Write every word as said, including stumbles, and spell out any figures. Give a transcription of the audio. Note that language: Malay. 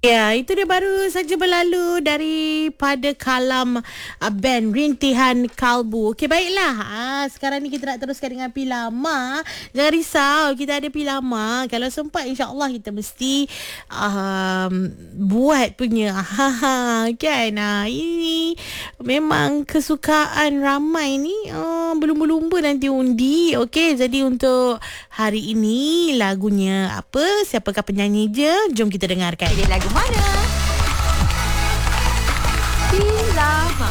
Ya, itu dia baru saja berlalu daripada kalam uh, band Rintihan Kalbu. Okey, baiklah. Ah, sekarang ni kita nak teruskan dengan Pilama. Jangan risau, kita ada Pilama. Kalau sempat, insya-Allah kita mesti um, buat punya. Ha, kan? Ah, ini memang kesukaan ramai ni. Uh, berlumba-lumba nanti undi. Okey, jadi untuk hari ini lagunya apa? Siapakah penyanyi je? Jom kita dengarkan. Pilih lagu mana?